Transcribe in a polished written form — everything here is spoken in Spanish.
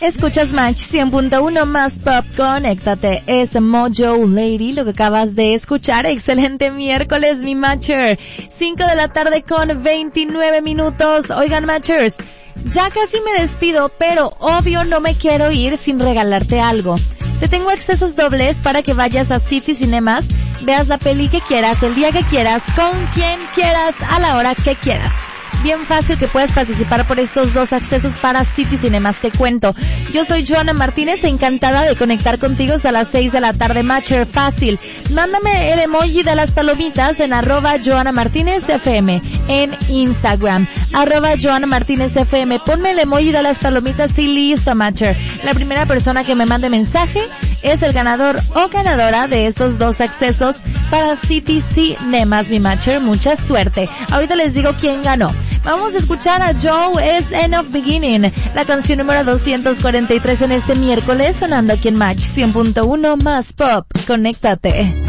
Escuchas Match 100.1 más pop, conéctate. Es Mojo Lady lo que acabas de escuchar. Excelente miércoles, mi Matcher. 5 de la tarde con 29 minutos. Oigan, Matchers, ya casi me despido, pero obvio no me quiero ir sin regalarte algo. Te tengo accesos dobles para que vayas a City Cinemas, veas la peli que quieras, el día que quieras, con quien quieras, a la hora que quieras. Bien fácil que puedes participar por estos 2 accesos para City Cinemas, te cuento. Yo soy Joana Martínez, encantada de conectar contigo hasta las 6 de la tarde, Matcher. Fácil. Mándame el emoji de las palomitas en @JoanaMartínezFM en Instagram. @JoanaMartínezFM. Ponme el emoji de las palomitas y listo, Matcher. La primera persona que me mande mensaje es el ganador o ganadora de estos 2 accesos para City Cinemas, mi Matcher. Mucha suerte. Ahorita les digo quién ganó. Vamos a escuchar a Joe, es End of Beginning, la canción número 243 en este miércoles, sonando aquí en Match 100.1 más pop. Conéctate.